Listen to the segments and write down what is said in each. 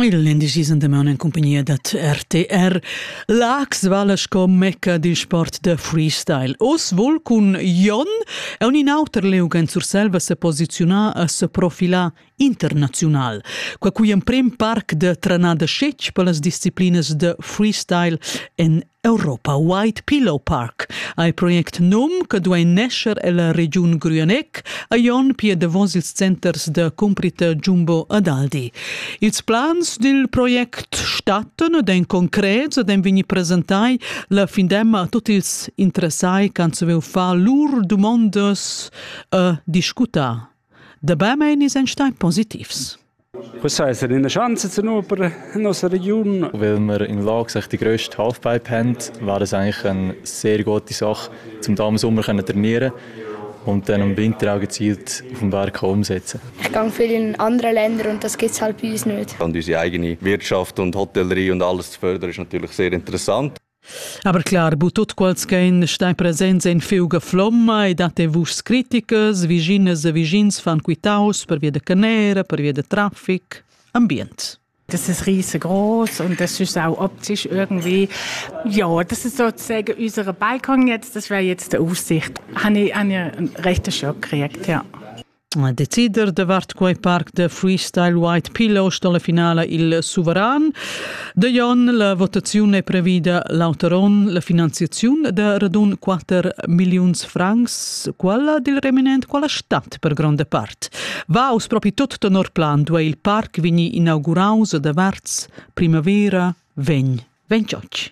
L'indicisa andamana in compagnia dat RTR. L'Ax valas com mecca di sport de freestyle. Os vol cun Jon e un inauter leugen sur selva se posiziona a se profila internazional. Qua cui un prim parc de tranada scetch per las disciplinas de freestyle in Europa, White Pillow Park. Ai project NUM che due nescer e la region Grüneck a Jon pia davos ils centers de comprita Jumbo ad Aldi. Ils plans del project statten ed en concrets ed en vegni presentai la findemma a tutti ils interessai can se veu fa lur domandas a discutar. Dabei meines en stein positivs. Was heißt, eine Chance zu nur per unserer Region? Weil wir in Lage die grösste Halfpipe haben, wäre es eigentlich eine sehr gute Sache, um da im Sommer zu trainieren und dann im Winter auch gezielt auf dem Berg umsetzen. Ich gehe viel in andere Länder und das gibt es halt bei uns nicht. Und unsere eigene Wirtschaft und Hotellerie und alles zu fördern, ist natürlich sehr interessant. Aber klar, bu tot quals kein stai presenza in fiuga flomma e date vus criticas, vigines e vigins fan quitaus per via de canera, per via de traffic, ambient. Das ist riesengroß und das ist auch optisch irgendwie, ja, das ist sozusagen unser Balkon jetzt, das wäre jetzt die Aussicht. Habe ich einen rechten Schock gekriegt, ja. Decider davart quei parc de freestyle White Pillow sto la finale il Suveran. De Jon la votazione previda l'autoron la finanziazione de radun 4 milions francs, quella del reminent quella stat per grande part. Va aus propi tot tenor plan due il parc vigni inauguraus de varts primavera vegn giotg.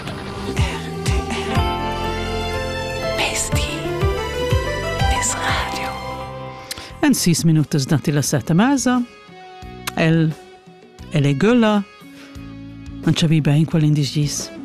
En 6 minutos dati la 7 mesa. El e le gulla. Non c'avi ben quell'indigis.